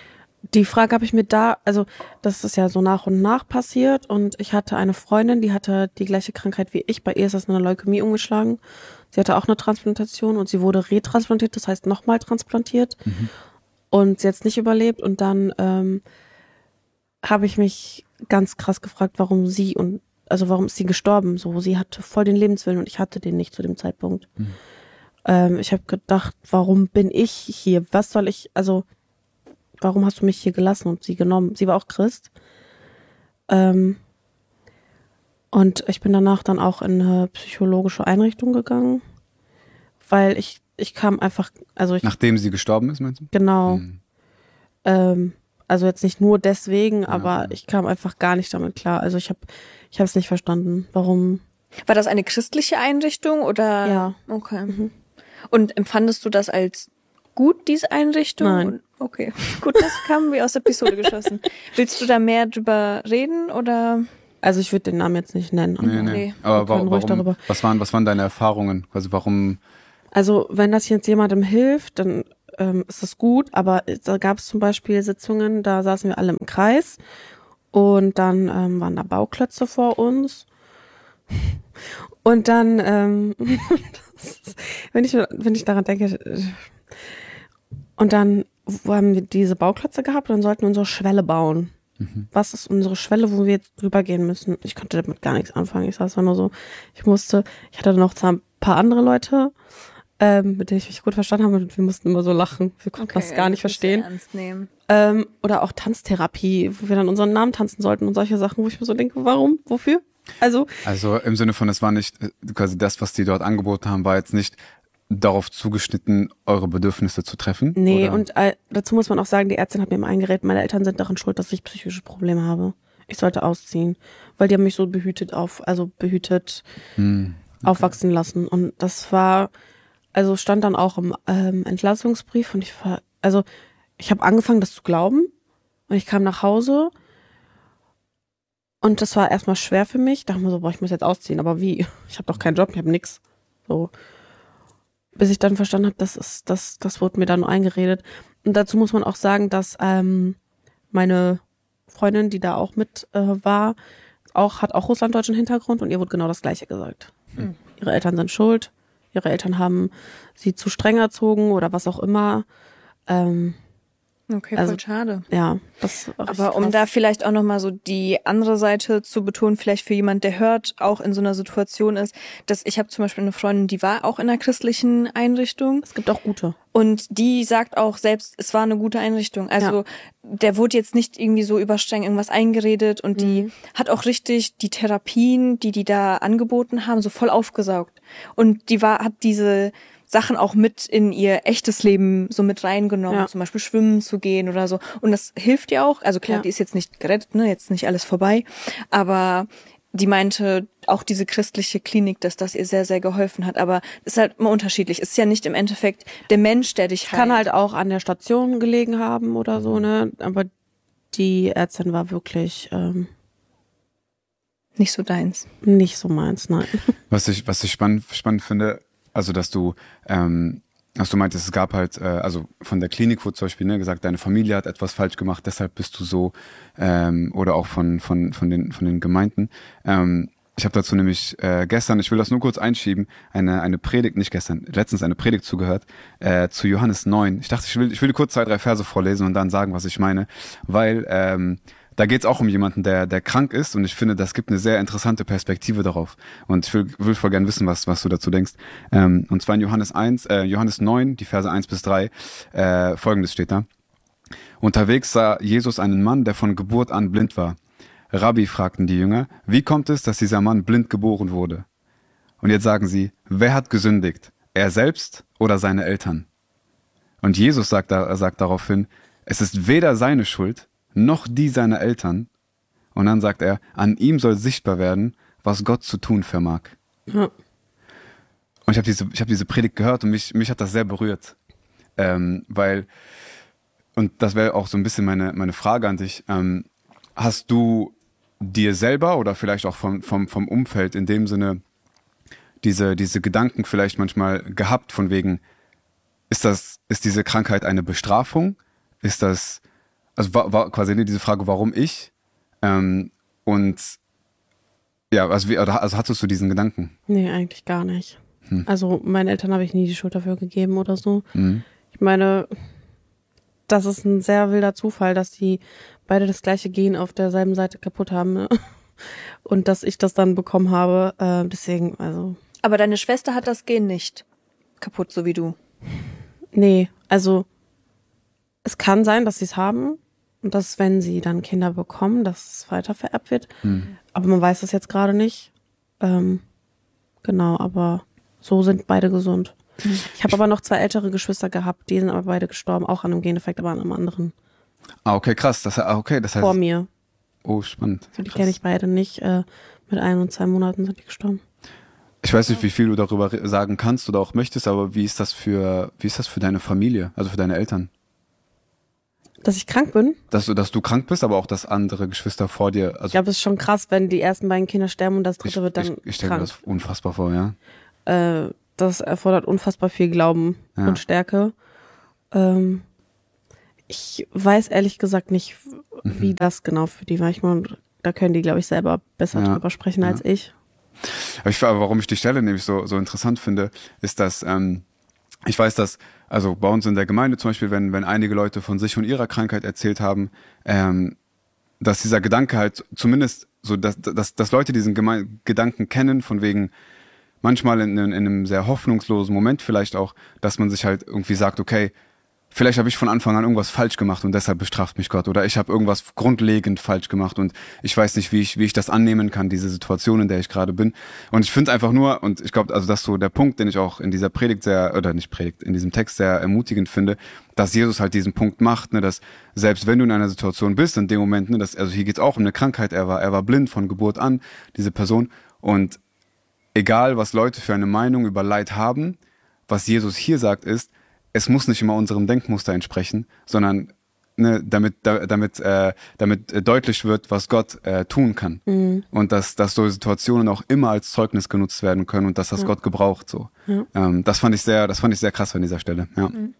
Speaker 1: Die Frage habe ich mir da, also das ist ja so nach und nach passiert und ich hatte eine Freundin, die hatte die gleiche Krankheit wie ich. Bei ihr ist das eine Leukämie umgeschlagen. Sie hatte auch eine Transplantation und sie wurde retransplantiert, das heißt nochmal transplantiert
Speaker 2: Mhm.
Speaker 1: und sie hat es nicht überlebt. Und dann ähm, habe ich mich ganz krass gefragt, warum sie und also warum ist sie gestorben? So, sie hatte voll den Lebenswillen und ich hatte den nicht zu dem Zeitpunkt.
Speaker 2: Mhm.
Speaker 1: Ähm, ich habe gedacht, warum bin ich hier? Was soll ich, also warum hast du mich hier gelassen und sie genommen? Sie war auch Christ. Ähm, und ich bin danach dann auch in eine psychologische Einrichtung gegangen, weil ich, ich kam einfach, also ich,
Speaker 2: Nachdem sie gestorben ist, meinst du?
Speaker 1: genau,
Speaker 2: Mhm.
Speaker 1: ähm, also jetzt nicht nur deswegen,
Speaker 2: Ja.
Speaker 1: aber ich kam einfach gar nicht damit klar. Also ich habe ich habe es nicht verstanden, warum.
Speaker 3: War das eine christliche Einrichtung oder?
Speaker 1: Ja.
Speaker 3: Okay.
Speaker 1: Mhm.
Speaker 3: Und empfandest du das als gut, diese Einrichtung?
Speaker 1: Nein.
Speaker 3: Und- Okay, gut, das kam wie aus der Pistole geschossen. Willst du da mehr drüber reden oder?
Speaker 1: Also ich würde den Namen jetzt nicht nennen.
Speaker 2: Nee, nee.
Speaker 3: Nee.
Speaker 2: Aber
Speaker 1: Wir können
Speaker 2: warum,
Speaker 1: ruhig
Speaker 2: warum
Speaker 1: darüber-
Speaker 2: was waren, was waren deine Erfahrungen? Also warum,
Speaker 1: Also wenn das jetzt jemandem hilft, dann ähm, ist das gut. Aber da gab es zum Beispiel Sitzungen, da saßen wir alle im Kreis und dann ähm, waren da Bauklötze vor uns. Und dann, ähm, das ist, wenn ich wenn ich daran denke, äh, und dann wo haben wir diese Bauklötze gehabt und sollten unsere Schwelle bauen. Was ist unsere Schwelle, wo wir jetzt drüber gehen müssen? Ich konnte damit gar nichts anfangen. Ich saß da nur so, ich musste, ich hatte noch zwar ein paar andere Leute, ähm, mit denen ich mich gut verstanden habe und wir mussten immer so lachen. Wir konnten das gar nicht verstehen.
Speaker 3: Ernst nehmen.
Speaker 1: Ähm, oder auch Tanztherapie, wo wir dann unseren Namen tanzen sollten und solche Sachen, wo ich mir so denke, warum, wofür? Also,
Speaker 2: also im Sinne von, es war nicht, äh, quasi das, was die dort angeboten haben, war jetzt nicht darauf zugeschnitten, eure Bedürfnisse zu treffen?
Speaker 1: nee,
Speaker 2: oder?
Speaker 1: und äh, dazu muss man auch sagen, die Ärztin hat mir immer eingeredet, meine Eltern sind daran schuld, dass ich psychische Probleme habe. Ich sollte ausziehen, weil die haben mich so behütet auf, also behütet
Speaker 2: Hm.
Speaker 1: aufwachsen lassen. Und das war, also stand dann auch im ähm, Entlassungsbrief und ich war, also ich habe angefangen, das zu glauben und ich kam nach Hause und das war erstmal schwer für mich. Ich dachte mir so, boah, ich muss jetzt ausziehen, aber wie? Ich habe doch keinen Job, ich habe nix. So. Bis ich dann verstanden habe, das ist, das, das wurde mir dann nur eingeredet. Und dazu muss man auch sagen, dass ähm, meine Freundin, die da auch mit äh, war, auch hat auch russlanddeutschen Hintergrund und ihr wurde genau das Gleiche gesagt.
Speaker 3: Hm.
Speaker 1: Ihre Eltern sind schuld, ihre Eltern haben sie zu streng erzogen oder was auch immer. Ähm,
Speaker 3: Okay,
Speaker 1: Also,
Speaker 3: voll schade.
Speaker 1: ja, das war richtig
Speaker 3: Aber um
Speaker 1: krass.
Speaker 3: da vielleicht auch nochmal so die andere Seite zu betonen, vielleicht für jemand, der hört, auch in so einer Situation ist, dass ich habe zum Beispiel eine Freundin, die war auch in einer christlichen Einrichtung
Speaker 1: Es gibt auch gute.
Speaker 3: und die sagt auch selbst, es war eine gute Einrichtung. Also der wurde jetzt nicht irgendwie so überstreng irgendwas eingeredet und die
Speaker 1: Mhm.
Speaker 3: hat auch richtig die Therapien, die die da angeboten haben, so voll aufgesaugt. Und die war hat diese Sachen auch mit in ihr echtes Leben so mit reingenommen,
Speaker 1: Ja.
Speaker 3: zum Beispiel schwimmen zu gehen oder so. Und das hilft ihr auch. Also klar,
Speaker 1: Ja.
Speaker 3: die ist jetzt nicht gerettet, ne, jetzt nicht alles vorbei. Aber die meinte, auch diese christliche Klinik, dass das ihr sehr, sehr geholfen hat. Aber es ist halt immer unterschiedlich. Es ist ja nicht im Endeffekt der Mensch, der dich heilt.
Speaker 1: Kann halt auch an der Station gelegen haben oder so, ne? Aber die Ärztin war wirklich ähm,
Speaker 3: nicht so deins.
Speaker 1: nicht so meins, nein.
Speaker 2: Was ich, was ich spannend, spannend finde, also dass du, ähm, dass du meintest, es gab halt, äh, also von der Klinik wurde zum Beispiel ne, gesagt, deine Familie hat etwas falsch gemacht, deshalb bist du so, ähm, oder auch von von von den von den Gemeinden. Ähm, ich habe dazu nämlich äh, gestern, ich will das nur kurz einschieben, eine eine Predigt, nicht gestern, letztens eine Predigt zugehört äh, zu Johannes neun. Ich dachte, ich will ich will kurz zwei drei Verse vorlesen und dann sagen, was ich meine, weil ähm, da geht es auch um jemanden, der der krank ist und ich finde, das gibt eine sehr interessante Perspektive darauf. Und ich will, will voll gern wissen, was was du dazu denkst. Ähm, und zwar in Johannes eins, äh, Johannes neun, die Verse eins bis drei, äh, folgendes steht da. Unterwegs sah Jesus einen Mann, der von Geburt an blind war. Rabbi, fragten die Jünger, wie kommt es, dass dieser Mann blind geboren wurde? Und jetzt sagen sie, wer hat gesündigt? Er selbst oder seine Eltern? Und Jesus sagt, da, sagt daraufhin, es ist weder seine Schuld, noch die seiner Eltern. Und dann sagt er, an ihm soll sichtbar werden, was Gott zu tun vermag.
Speaker 1: Ja.
Speaker 2: Und ich habe diese, ich hab diese Predigt gehört und mich, mich hat das sehr berührt. Ähm, weil, und das wäre auch so ein bisschen meine, meine Frage an dich, ähm, hast du dir selber oder vielleicht auch vom, vom, vom Umfeld in dem Sinne diese, diese Gedanken vielleicht manchmal gehabt von wegen, ist das, ist diese Krankheit eine Bestrafung? Ist das, also war, war quasi diese Frage, warum ich? Ähm, und ja, also, wie, also hattest du diesen Gedanken?
Speaker 1: Nee, eigentlich gar nicht.
Speaker 2: Hm.
Speaker 1: Also meinen Eltern habe ich nie die Schuld dafür gegeben oder so.
Speaker 2: Mhm.
Speaker 1: Ich meine, das ist ein sehr wilder Zufall, dass die beide das gleiche Gen auf derselben Seite kaputt haben. Ne? Und dass ich das dann bekommen habe. Äh, deswegen, also,
Speaker 3: Aber deine Schwester hat das Gen nicht kaputt, so wie du.
Speaker 1: nee, also es kann sein, dass sie es haben und dass, wenn sie dann Kinder bekommen, dass es weiter vererbt wird.
Speaker 2: Mhm.
Speaker 1: Aber man weiß das jetzt gerade nicht. Ähm, genau, aber so sind beide gesund. Ich habe aber noch zwei ältere Geschwister gehabt, die sind aber beide gestorben, auch an einem Gendefekt, aber an einem anderen.
Speaker 2: Ah, okay, krass. Das, ah, okay, das heißt,
Speaker 1: Vor mir.
Speaker 2: oh, spannend.
Speaker 1: Die
Speaker 2: Krass.
Speaker 1: kenne ich beide nicht. Äh, mit ein und zwei Monaten sind die gestorben.
Speaker 2: Ich weiß nicht, wie viel du darüber re- sagen kannst oder auch möchtest, aber wie ist das für, wie ist das für deine Familie, also für deine Eltern?
Speaker 1: Dass ich krank bin?
Speaker 2: Dass du, dass du krank bist, aber auch, dass andere Geschwister vor dir. Also
Speaker 1: ich glaube, es ist schon krass, wenn die ersten beiden Kinder sterben und das dritte
Speaker 2: ich,
Speaker 1: wird dann
Speaker 2: ich, ich stelle mir
Speaker 1: krank.
Speaker 2: das unfassbar vor, ja.
Speaker 1: Äh, das erfordert unfassbar viel Glauben
Speaker 2: Ja.
Speaker 1: und Stärke. Ähm, ich weiß ehrlich gesagt nicht, wie
Speaker 2: Mhm.
Speaker 1: das genau für die war. Ich meine, da können die, glaube ich, selber besser
Speaker 2: Ja.
Speaker 1: drüber sprechen
Speaker 2: Ja.
Speaker 1: als ich.
Speaker 2: Aber, ich, aber warum ich die Stelle nämlich so, so interessant finde, ist, dass ähm, ich weiß, dass, also bei uns in der Gemeinde zum Beispiel, wenn, wenn einige Leute von sich und ihrer Krankheit erzählt haben, ähm, dass dieser Gedanke halt zumindest so, dass, dass, dass Leute diesen Geme- Gedanken kennen, von wegen manchmal in, in einem sehr hoffnungslosen Moment vielleicht auch, dass man sich halt irgendwie sagt, okay, vielleicht habe ich von Anfang an irgendwas falsch gemacht und deshalb bestraft mich Gott, oder ich habe irgendwas grundlegend falsch gemacht und ich weiß nicht, wie ich wie ich das annehmen kann, diese Situation, in der ich gerade bin. Und ich finde einfach nur, und ich glaube, also das ist so der Punkt, den ich auch in dieser Predigt sehr, oder nicht Predigt, in diesem Text sehr ermutigend finde, dass Jesus halt diesen Punkt macht, ne, dass selbst wenn du in einer Situation bist, in dem Moment, ne, dass, also hier geht's auch um eine Krankheit, er war, er war blind von Geburt an, diese Person, und egal, was Leute für eine Meinung über Leid haben, was Jesus hier sagt ist, es muss nicht immer unserem Denkmuster entsprechen, sondern ne, damit da, damit äh, damit äh, deutlich wird, was Gott äh, tun kann.
Speaker 1: Mhm.
Speaker 2: Und dass, dass so Situationen auch immer als Zeugnis genutzt werden können und dass das
Speaker 1: Ja.
Speaker 2: Gott gebraucht. So.
Speaker 1: Ja.
Speaker 2: Ähm, das fand ich sehr, das fand ich sehr krass an dieser Stelle. Ja.
Speaker 3: Mhm.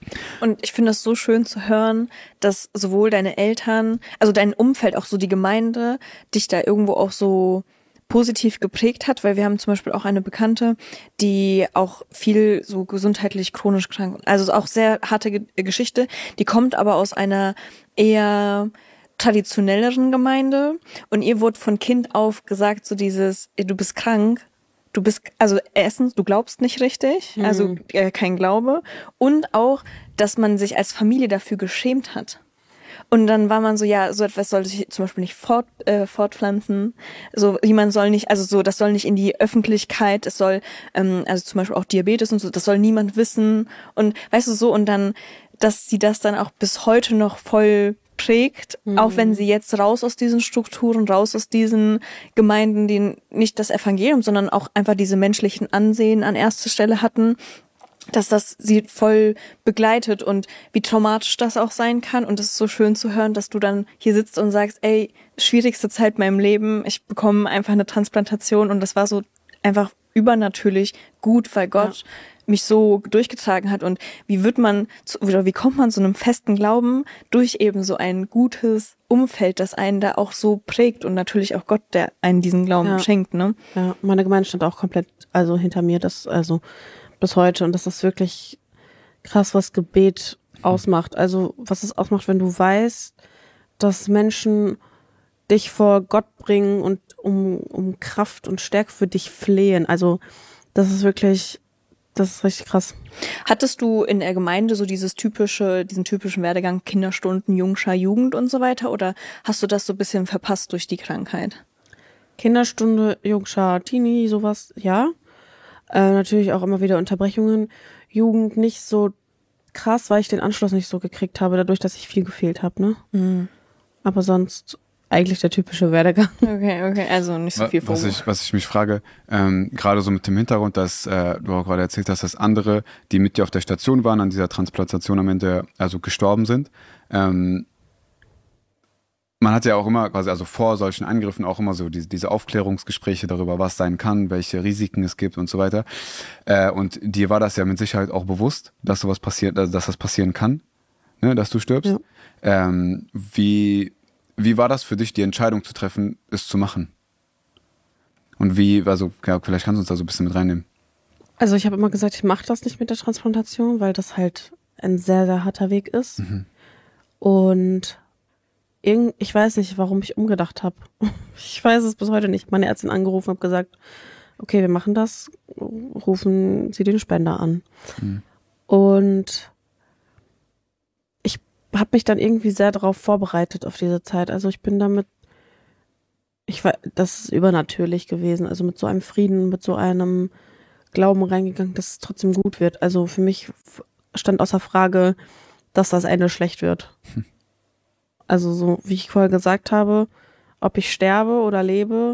Speaker 3: Und ich finde es so schön zu hören, dass sowohl deine Eltern, also dein Umfeld, auch so die Gemeinde, dich da irgendwo auch so positiv geprägt hat, weil wir haben zum Beispiel auch eine Bekannte, die auch viel so gesundheitlich chronisch krank, also auch sehr harte Ge- Geschichte, die kommt aber aus einer eher traditionelleren Gemeinde und ihr wurde von Kind auf gesagt, so dieses, ey, du bist krank, du bist, also erstens, du glaubst nicht richtig,
Speaker 1: Mhm.
Speaker 3: also äh, kein Glaube, und auch, dass man sich als Familie dafür geschämt hat. Und dann war man so, ja, so etwas soll sich zum Beispiel nicht fort, äh, fortpflanzen. So, jemand soll nicht, also so, das soll nicht in die Öffentlichkeit, es soll, ähm, also zum Beispiel auch Diabetes und so, das soll niemand wissen. Und weißt du so, und dann, dass sie das dann auch bis heute noch voll prägt,
Speaker 1: Mhm.
Speaker 3: auch wenn sie jetzt raus aus diesen Strukturen, raus aus diesen Gemeinden, die nicht das Evangelium, sondern auch einfach diese menschlichen Ansehen an erster Stelle hatten, dass das sie voll begleitet und wie traumatisch das auch sein kann. Und es ist so schön zu hören, dass du dann hier sitzt und sagst, ey, schwierigste Zeit in meinem Leben, ich bekomme einfach eine Transplantation, und das war so einfach übernatürlich gut, weil Gott ja. mich so durchgetragen hat. Und wie wird man, zu, oder wie kommt man zu einem festen Glauben durch eben so ein gutes Umfeld, das einen da auch so prägt, und natürlich auch Gott, der einen diesen Glauben
Speaker 1: ja.
Speaker 3: schenkt, ne?
Speaker 1: Ja, meine Gemeinde stand auch komplett, also hinter mir, das, also bis heute, und das ist wirklich krass, was Gebet ausmacht. Also was es ausmacht, wenn du weißt, dass Menschen dich vor Gott bringen und um, um Kraft und Stärke für dich flehen. Also das ist wirklich, das ist richtig krass.
Speaker 3: Hattest du in der Gemeinde so dieses typische, diesen typischen Werdegang Kinderstunden, Jungschar, Jugend und so weiter, oder hast du das so ein bisschen verpasst durch die Krankheit?
Speaker 1: Kinderstunde, Jungschar, Teenie, sowas, ja. Äh, natürlich auch immer wieder Unterbrechungen. Jugend nicht so krass, weil ich den Anschluss nicht so gekriegt habe, dadurch, dass ich viel gefehlt habe, ne?
Speaker 3: Mhm.
Speaker 1: Aber sonst eigentlich der typische Werdegang.
Speaker 3: Okay, okay, also nicht so viel
Speaker 2: was ich, was ich mich frage, ähm, gerade so mit dem Hintergrund, dass äh, du auch gerade erzählt hast, dass andere, die mit dir auf der Station waren, an dieser Transplantation am Ende also gestorben sind. Ähm, Man hat ja auch immer, quasi also vor solchen Angriffen auch immer so diese, diese Aufklärungsgespräche darüber, was sein kann, welche Risiken es gibt und so weiter. Äh, und dir war das ja mit Sicherheit auch bewusst, dass sowas passiert, also dass das passieren kann, ne, dass du stirbst. Ja. Ähm, wie, wie war das für dich, die Entscheidung zu treffen, es zu machen? Und wie, also ja, vielleicht kannst du uns da so ein bisschen mit reinnehmen.
Speaker 1: Also ich habe immer gesagt, ich mache das nicht mit der Transplantation, weil das halt ein sehr, sehr harter Weg ist. Mhm. Und Irgend, ich weiß nicht, warum ich umgedacht habe. Ich weiß es bis heute nicht. Meine Ärztin angerufen und habe gesagt, okay, wir machen das, rufen Sie den Spender an. Mhm. Und ich habe mich dann irgendwie sehr darauf vorbereitet, auf diese Zeit. Also ich bin damit, ich war, das ist übernatürlich gewesen, also mit so einem Frieden, mit so einem Glauben reingegangen, dass es trotzdem gut wird. Also für mich stand außer Frage, dass das Ende schlecht wird. Hm. Also so, wie ich vorher gesagt habe, ob ich sterbe oder lebe,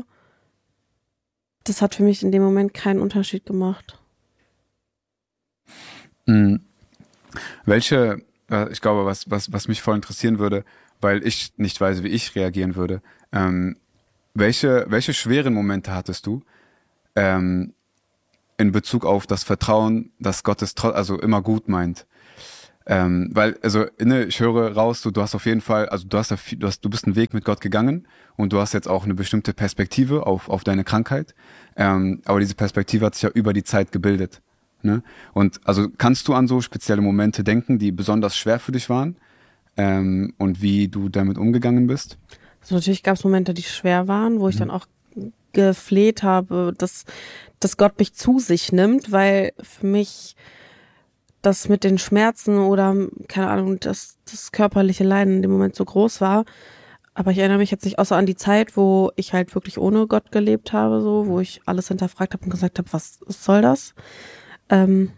Speaker 1: das hat für mich in dem Moment keinen Unterschied gemacht.
Speaker 2: Mhm. Welche, äh, ich glaube, was, was, was mich voll interessieren würde, weil ich nicht weiß, wie ich reagieren würde. Ähm, welche, welche schweren Momente hattest du ähm, in Bezug auf das Vertrauen, dass Gott es tro- also immer gut meint? Ähm, weil, also, ne, ich höre raus, du, du hast auf jeden Fall, also du hast, da viel, du hast, du bist einen Weg mit Gott gegangen und du hast jetzt auch eine bestimmte Perspektive auf, auf deine Krankheit. Ähm, aber diese Perspektive hat sich ja über die Zeit gebildet. Ne? Und also kannst du an so spezielle Momente denken, die besonders schwer für dich waren? Ähm, und wie du damit umgegangen bist?
Speaker 1: Also natürlich gab es Momente, die schwer waren, wo ich
Speaker 2: Mhm.
Speaker 1: dann auch gefleht habe, dass, dass Gott mich zu sich nimmt, weil für mich das mit den Schmerzen oder, keine Ahnung, das, das körperliche Leiden in dem Moment so groß war. Aber ich erinnere mich jetzt nicht außer an die Zeit, wo ich halt wirklich ohne Gott gelebt habe, so, wo ich alles hinterfragt habe und gesagt habe, was soll das? Ähm,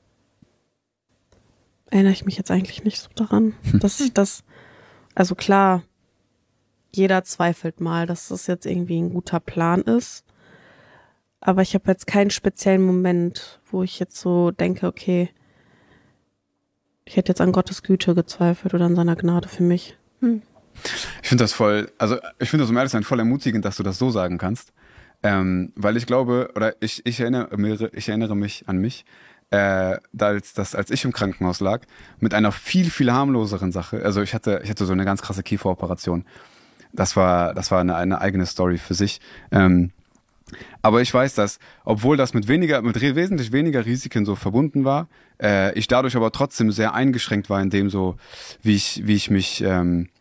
Speaker 1: erinnere ich mich jetzt eigentlich nicht so daran, dass ich das, also klar, jeder zweifelt mal, dass das jetzt irgendwie ein guter Plan ist. Aber ich habe jetzt keinen speziellen Moment, wo ich jetzt so denke, okay, ich hätte jetzt an Gottes Güte gezweifelt oder an seiner Gnade für mich.
Speaker 3: Hm.
Speaker 2: Ich finde das voll, also ich finde das um ehrlich zu sein voll ermutigend, dass du das so sagen kannst. Ähm, weil ich glaube, oder ich, ich, erinnere, mir- ich erinnere mich an mich, äh, da als, das, als ich im Krankenhaus lag, mit einer viel, viel harmloseren Sache. Also ich hatte, ich hatte so eine ganz krasse Kieferoperation. Das war, das war eine, eine eigene Story für sich. Ähm, aber ich weiß, dass, obwohl das mit weniger, mit re- wesentlich weniger Risiken so verbunden war, äh, ich dadurch aber trotzdem sehr eingeschränkt war in dem so, wie ich, wie ich mich, ähm,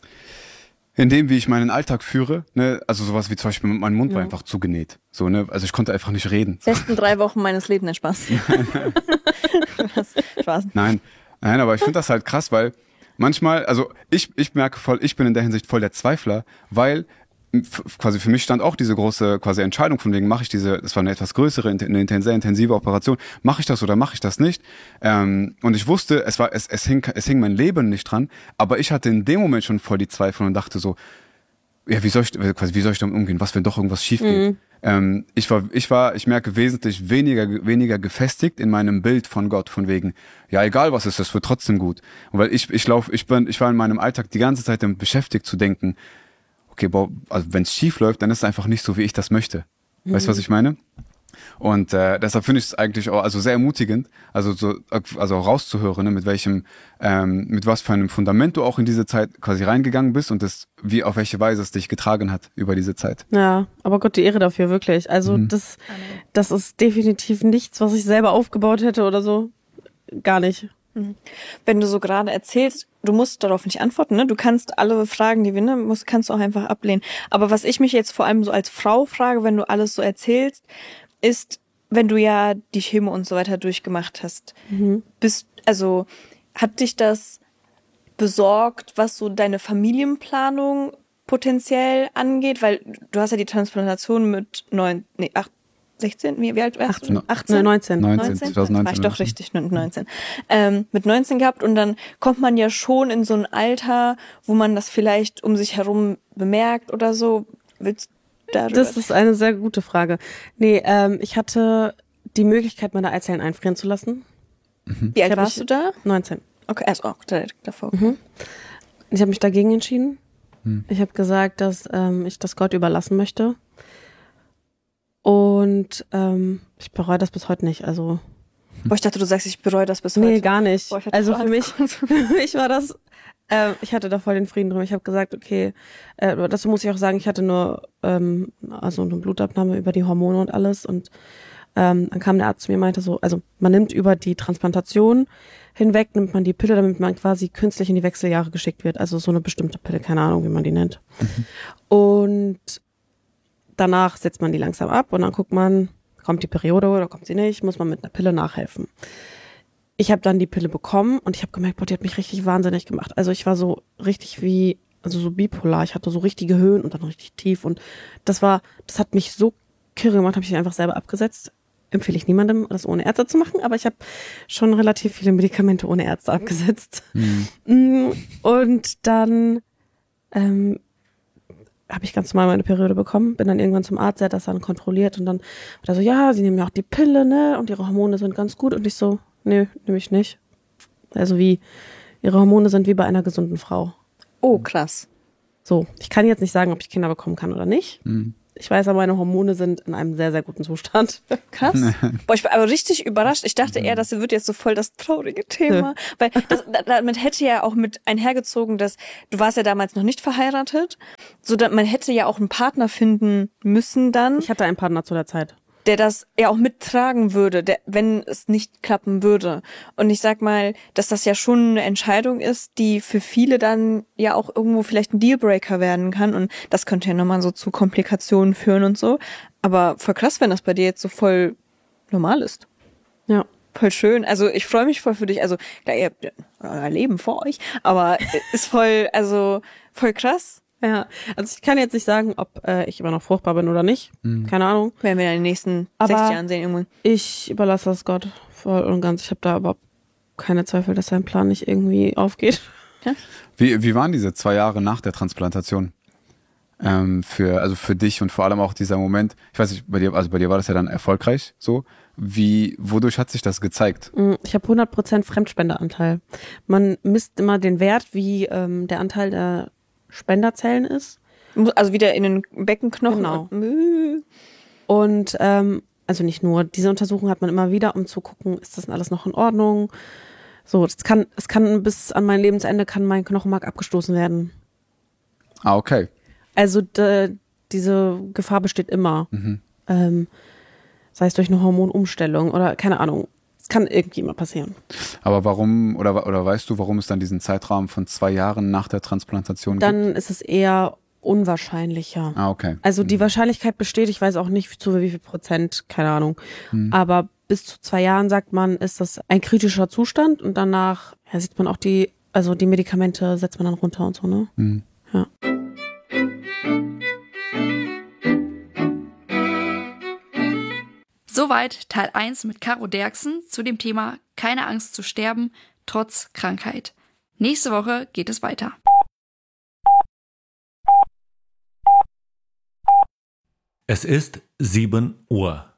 Speaker 2: in dem, wie ich meinen Alltag führe, ne, also sowas wie zum Beispiel, mein Mund war
Speaker 3: Ja.
Speaker 2: einfach zugenäht, so, ne, also ich konnte einfach nicht reden.
Speaker 3: Besten drei Wochen meines Lebens, nein, Spaß. Was? Spaß.
Speaker 2: Nein, nein, aber ich finde das halt krass, weil manchmal, also ich, ich merke voll, ich bin in der Hinsicht voll der Zweifler, weil f- quasi für mich stand auch diese große quasi Entscheidung von wegen, mache ich diese, das war eine etwas größere, int- eine inten- sehr intensive Operation, mache ich das oder mache ich das nicht? Ähm, und ich wusste, es war, es, es hing, es hing mein Leben nicht dran, aber ich hatte in dem Moment schon voll die Zweifel und dachte so, ja, wie soll ich, quasi, wie soll ich damit umgehen? Was, wenn doch irgendwas schief geht?
Speaker 1: Mhm.
Speaker 2: Ähm, ich war, ich war, ich merke wesentlich weniger, weniger gefestigt in meinem Bild von Gott, von wegen, ja, egal was ist, das wird trotzdem gut. Und weil ich, ich lauf, ich bin, ich war in meinem Alltag die ganze Zeit damit beschäftigt zu denken, okay, boah, also wenn es schief läuft, dann ist es einfach nicht so, wie ich das möchte. Weißt du, was ich meine? Und äh, deshalb finde ich es eigentlich auch also sehr ermutigend, also so also auch rauszuhören, ne, mit welchem ähm, mit was für einem Fundament du auch in diese Zeit quasi reingegangen bist und das wie auf welche Weise es dich getragen hat über diese Zeit.
Speaker 1: Ja, aber Gott die Ehre dafür, wirklich. Also
Speaker 2: Mhm.
Speaker 1: das, das ist definitiv nichts, was ich selber aufgebaut hätte oder so. Gar nicht.
Speaker 3: Wenn du so gerade erzählst, du musst darauf nicht antworten, ne? Du kannst alle Fragen, die wir, ne, musst, kannst du auch einfach ablehnen. Aber was ich mich jetzt vor allem so als Frau frage, wenn du alles so erzählst, ist, wenn du ja die Chemo und so weiter durchgemacht hast,
Speaker 1: Mhm.
Speaker 3: bist, also, hat dich das besorgt, was so deine Familienplanung potenziell angeht? Weil du hast ja die Transplantation mit neun, nee, acht, sechzehn, wie, wie alt warst
Speaker 2: achtzehn.
Speaker 3: du? achtzehn?
Speaker 1: Ne, neunzehn.
Speaker 2: neunzehn,
Speaker 3: neunzehn?
Speaker 2: zwanzig neunzehn.
Speaker 3: War ich doch richtig, neunzehn. Ähm, mit neunzehn gehabt und dann kommt man ja schon in so ein Alter, wo man das vielleicht um sich herum bemerkt oder so. Willst du darüber?
Speaker 1: Das ist eine sehr gute Frage. Nee, ähm, ich hatte die Möglichkeit, meine Eizellen einfrieren zu lassen.
Speaker 3: Wie alt
Speaker 1: hab
Speaker 3: warst
Speaker 1: mich-
Speaker 3: du da?
Speaker 1: neunzehn.
Speaker 3: Okay, also auch direkt davor.
Speaker 1: Mhm. Ich habe mich dagegen entschieden.
Speaker 2: Hm.
Speaker 1: Ich habe gesagt, dass ähm, ich das Gott überlassen möchte. Und ähm, ich bereue das bis heute nicht. Also
Speaker 3: Boah, ich dachte, du sagst, ich bereue das bis
Speaker 1: nee,
Speaker 3: heute.
Speaker 1: gar nicht.
Speaker 3: Boah, ich hatte
Speaker 1: Also
Speaker 3: voll
Speaker 1: für mich,
Speaker 3: Angst.
Speaker 1: für mich war das, äh, ich hatte da voll den Frieden drin. Ich habe gesagt, okay, äh, dazu muss ich auch sagen, ich hatte nur ähm, also eine Blutabnahme über die Hormone und alles. Und ähm, dann kam der Arzt zu mir und meinte so, also man nimmt über die Transplantation hinweg, nimmt man die Pille, damit man quasi künstlich in die Wechseljahre geschickt wird. Also so eine bestimmte Pille, keine Ahnung, wie man die nennt. Und danach setzt man die langsam ab und dann guckt man, kommt die Periode oder kommt sie nicht, muss man mit einer Pille nachhelfen. Ich habe dann die Pille bekommen und ich habe gemerkt, boah, die hat mich richtig wahnsinnig gemacht. Also ich war so richtig wie, also so bipolar. Ich hatte so richtige Höhen und dann richtig tief und das war, das hat mich so kirre gemacht, habe ich einfach selber abgesetzt. Empfehle ich niemandem, das ohne Ärzte zu machen, aber ich habe schon relativ viele Medikamente ohne Ärzte abgesetzt.
Speaker 2: Mhm.
Speaker 1: Und dann ähm, habe ich ganz normal meine Periode bekommen, bin dann irgendwann zum Arzt, der hat das dann kontrolliert und dann war er so, ja, sie nehmen ja auch die Pille, ne, und ihre Hormone sind ganz gut und ich so, nee, nehme ich nicht. Also wie, Ihre Hormone sind wie bei einer gesunden Frau.
Speaker 3: Oh, krass.
Speaker 1: So, ich kann jetzt nicht sagen, ob ich Kinder bekommen kann oder nicht.
Speaker 2: Mhm.
Speaker 1: Ich weiß aber, meine Hormone sind in einem sehr, sehr guten Zustand.
Speaker 3: Krass. Boah, ich bin aber richtig überrascht. Ich dachte eher, das wird jetzt so voll das traurige Thema. Weil das, damit hätte ja auch mit einhergezogen, dass du warst ja damals noch nicht verheiratet. So, dass man hätte ja auch einen Partner finden müssen dann.
Speaker 1: Ich hatte einen Partner zu der Zeit.
Speaker 3: Der das ja auch mittragen würde, der, wenn es nicht klappen würde. Und ich sag mal, dass das ja schon eine Entscheidung ist, die für viele dann ja auch irgendwo vielleicht ein Dealbreaker werden kann. Und das könnte ja nochmal so zu Komplikationen führen und so. Aber voll krass, wenn das bei dir jetzt so voll normal ist.
Speaker 1: Ja.
Speaker 3: Voll schön. Also ich freue mich voll für dich. Also klar, ihr habt euer Leben vor euch, aber ist voll, also voll krass.
Speaker 1: Ja, also ich kann jetzt nicht sagen, ob äh, ich immer noch fruchtbar bin oder nicht. Mhm. Keine Ahnung.
Speaker 3: Werden wir in den nächsten
Speaker 1: aber
Speaker 3: sechzig Jahren sehen irgendwann.
Speaker 1: Ich überlasse das Gott voll und ganz. Ich habe da überhaupt keine Zweifel, dass sein Plan nicht irgendwie aufgeht.
Speaker 3: Ja?
Speaker 2: Wie, wie waren diese zwei Jahre nach der Transplantation? Ähm, für, also für dich und vor allem auch dieser Moment, ich weiß nicht, bei dir, also bei dir war das ja dann erfolgreich so. Wie, wodurch hat sich das gezeigt?
Speaker 1: Ich habe hundert Prozent Fremdspenderanteil. Man misst immer den Wert, wie ähm, der Anteil der Spenderzellen ist.
Speaker 3: Also wieder in den Beckenknochen.
Speaker 1: Genau. Und ähm, also nicht nur, diese Untersuchung hat man immer wieder, um zu gucken, ist das alles noch in Ordnung? So, es kann, es kann bis an mein Lebensende kann mein Knochenmark abgestoßen werden.
Speaker 2: Ah, okay.
Speaker 1: Also de, diese Gefahr besteht immer.
Speaker 2: Mhm.
Speaker 1: Ähm, sei es durch eine Hormonumstellung oder keine Ahnung. Es kann irgendwie immer passieren.
Speaker 2: Aber warum, oder, oder weißt du, warum es dann diesen Zeitrahmen von zwei Jahren nach der Transplantation
Speaker 1: Dann
Speaker 2: gibt?
Speaker 1: ist es eher unwahrscheinlicher.
Speaker 2: Ah, okay.
Speaker 1: Also die
Speaker 2: mhm.
Speaker 1: Wahrscheinlichkeit besteht, ich weiß auch nicht zu wie viel Prozent, keine Ahnung.
Speaker 2: Mhm.
Speaker 1: Aber bis zu zwei Jahren, sagt man, ist das ein kritischer Zustand und danach ja, sieht man auch die, also die Medikamente setzt man dann runter und so, ne?
Speaker 2: Mhm.
Speaker 1: Ja.
Speaker 4: Soweit Teil eins mit Caro Derksen zu dem Thema Keine Angst zu sterben, trotz Krankheit. Nächste Woche geht es weiter.
Speaker 5: Es ist sieben Uhr.